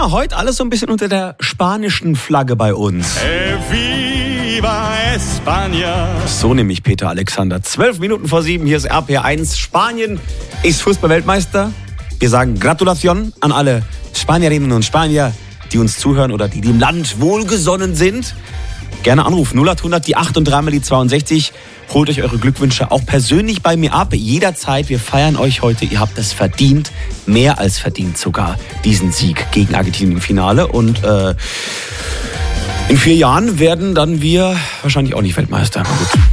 Ja, heute alles so ein bisschen unter der spanischen Flagge bei uns. Viva España. So nämlich Peter Alexander. 7:12 hier ist RPR1. Spanien ist Fußballweltmeister. Wir sagen Gratulation an alle Spanierinnen und Spanier, die uns zuhören oder die dem Land wohlgesonnen sind. Gerne anrufen, 0800 die 8 und 3 mal die 62. Holt euch eure Glückwünsche auch persönlich bei mir ab. Jederzeit, wir feiern euch heute. Ihr habt es verdient, mehr als verdient sogar, diesen Sieg gegen Argentinien im Finale. Und in 4 Jahren werden dann wir wahrscheinlich auch nicht Weltmeister. Gut.